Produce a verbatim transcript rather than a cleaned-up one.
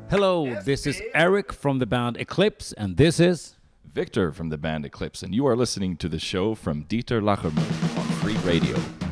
Hello, this is Eric from the band Eclipse, and this is Victor from the band Eclipse, and you are listening to the show from Dieter Lacherman on Free Radio.